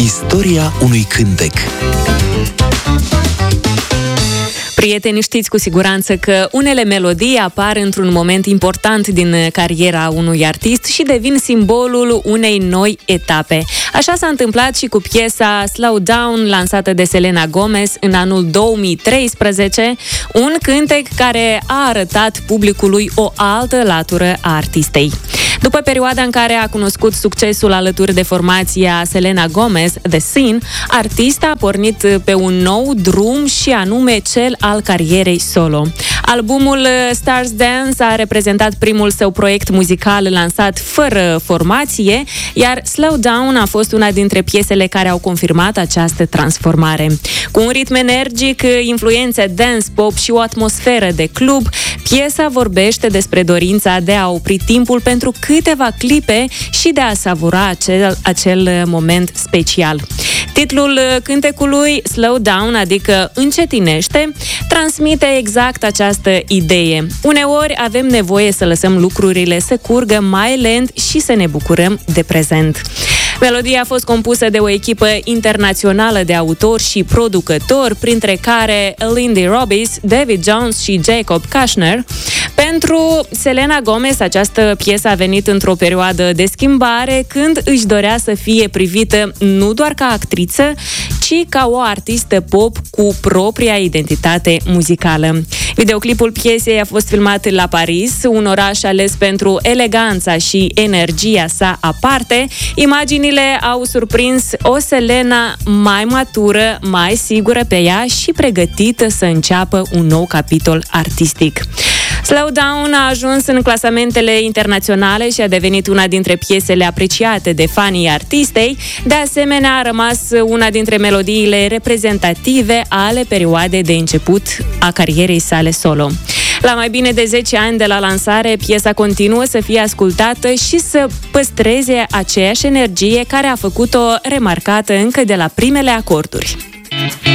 Istoria unui cântec. Prieteni, știți cu siguranță că unele melodii apar într-un moment important din cariera unui artist și devin simbolul unei noi etape. Așa s-a întâmplat și cu piesa Slow Down, lansată de Selena Gomez în anul 2013, un cântec care a arătat publicului o altă latură a artistei. După perioada în care a cunoscut succesul alături de formația Selena Gomez, The Scene, artista a pornit pe un nou drum și anume cel al carierei solo. Albumul Stars Dance a reprezentat primul său proiect muzical lansat fără formație, iar Slow Down a fost una dintre piesele care au confirmat această transformare. Cu un ritm energic, influențe dance pop și o atmosferă de club, piesa vorbește despre dorința de a opri timpul pentru câteva clipe și de a savura acel moment special. Titlul cântecului, Slow Down, adică încetinește, transmite exact această idee. Uneori avem nevoie să lăsăm lucrurile să curgă mai lent și să ne bucurăm de prezent. Melodia a fost compusă de o echipă internațională de autori și producători, printre care Lindy Robbins, David Jones și Jacob Kushner. Pentru Selena Gomez, această piesă a venit într-o perioadă de schimbare, când își dorea să fie privită nu doar ca actriță, ci ca o artistă pop cu propria identitate muzicală. Videoclipul piesei a fost filmat la Paris, un oraș ales pentru eleganța și energia sa aparte. Imaginile au surprins o Selena mai matură, mai sigură pe ea și pregătită să înceapă un nou capitol artistic. Slow Down a ajuns în clasamentele internaționale și a devenit una dintre piesele apreciate de fanii artistei. De asemenea, a rămas una dintre melodiile reprezentative ale perioadei de început a carierei sale solo. La mai bine de 10 ani de la lansare, piesa continuă să fie ascultată și să păstreze aceeași energie care a făcut-o remarcată încă de la primele acorduri.